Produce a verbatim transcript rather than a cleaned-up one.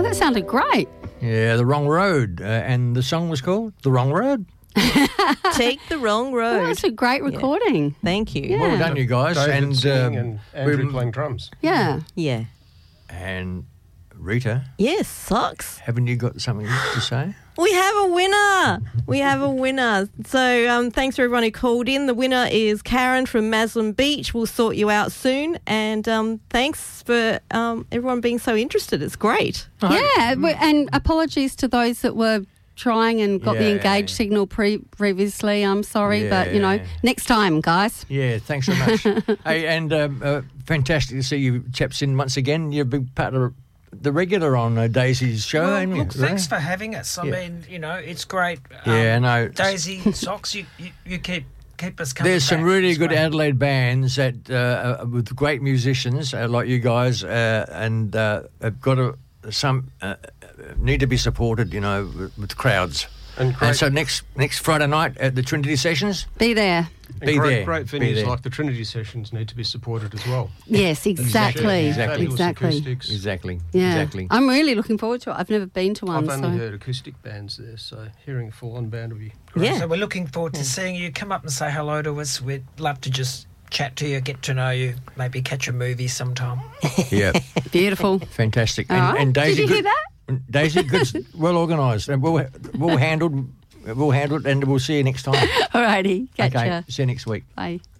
that sounded great. Yeah, The Wrong Road. Uh, and the song was called The Wrong Road. Take the Wrong Road. Well, that's a great recording. Yeah. Thank you. Yeah. Well done, you guys. David and singing um, and Andrew we're- playing drums. Yeah. Yeah. And Rita, Yes, socks. haven't you got something to say? We have a winner. We have a winner. So um, thanks for everyone who called in. The winner is Karen from Maslin Beach. We'll sort you out soon. And um, thanks for um, everyone being so interested. It's great. Yeah, we- and apologies to those that were trying and got the Yeah. engaged signal pre- previously. I'm sorry, but, you know, Yeah. next time, guys. Yeah, thanks very much. Hey, and um, uh, fantastic to see you chaps in once again. You're a big part of the regular on uh, Daisy's show, Well, ain't you? look, thanks Yeah. for having us. I Yeah. mean, you know, it's great. Um, Yeah, no. Daisy, Socks, you, you, you keep keep us coming There's some back. really It's good great. Adelaide bands that uh, uh, with great musicians uh, like you guys, uh, and uh, have got to some uh, need to be supported. You know, with, with crowds. And great, And so next next Friday night at the Trinity Sessions, Be there. and be great, there, great be venues there. like the Trinity Sessions need to be supported as well. Yes, exactly. Exactly. Fabulous Exactly. acoustics. exactly, Yeah. exactly. I'm really looking forward to it. I've never been to one. I've only so. heard acoustic bands there, so hearing a full-on band would be great. Yeah. So we're looking forward to seeing you. Come up and say hello to us. We'd love to just chat to you, get to know you, maybe catch a movie sometime. Yeah, Beautiful. fantastic. All And, right. and Daisy, Did you hear good, that? Daisy, good, well organised, and we'll we'll handle we'll handle it, and we'll see you next time. Alrighty. Catch okay, ya. see you next week. Bye.